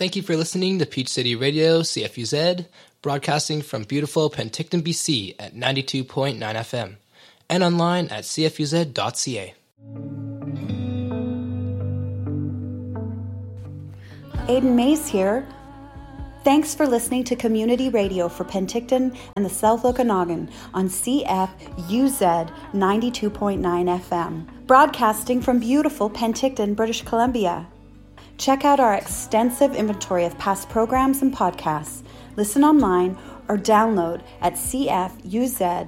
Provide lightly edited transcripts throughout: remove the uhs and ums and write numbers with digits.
Thank you for listening to Peach City Radio, CFUZ, broadcasting from beautiful Penticton, BC at 92.9 FM, and online at cfuz.ca. Aidan Mays here. Thanks for listening to Community Radio for Penticton and the South Okanagan on CFUZ 92.9 FM, broadcasting from beautiful Penticton, British Columbia. Check out our extensive inventory of past programs and podcasts. Listen online or download at cfuz.ca.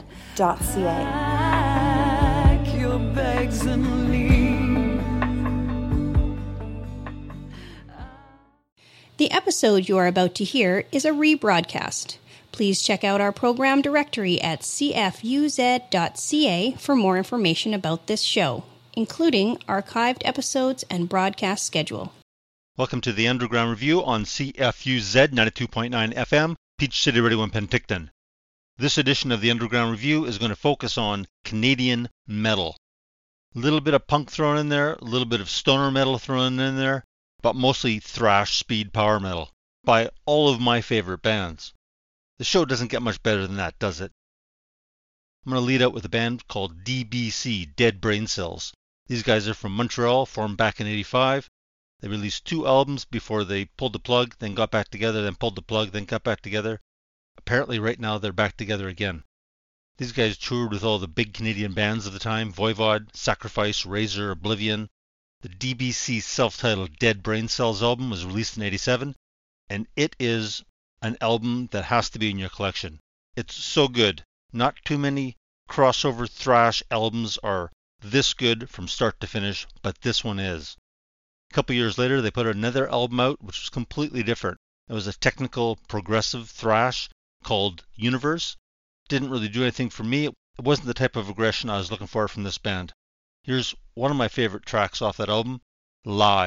The episode you are about to hear is a rebroadcast. Please check out our program directory at cfuz.ca for more information about this show, including archived episodes and broadcast schedule. Welcome to the Underground Review on CFUZ 92.9 FM, Peach City Radio in Penticton. This edition of the Underground Review is going to focus on Canadian metal. A little bit of punk thrown in there, a little bit of stoner metal thrown in there, but mostly thrash speed power metal by all of my favorite bands. The show doesn't get much better than that, does it? I'm going to lead out with a band called DBC, Dead Brain Cells. These guys are from Montreal, formed back in '85. They released 2 albums before they pulled the plug, then got back together, then pulled the plug, then got back together. Apparently right now they're back together again. These guys toured with all the big Canadian bands of the time, Voivod, Sacrifice, Razor, Oblivion. The DBC self-titled Dead Brain Cells album was released in '87, and it is an album that has to be in your collection. It's so good. Not too many crossover thrash albums are this good from start to finish, but this one is. A couple years later, they put another album out, which was completely different. It was a technical, progressive thrash called Universe. Didn't really do anything for me. It wasn't the type of aggression I was looking for from this band. Here's one of my favorite tracks off that album, Lie.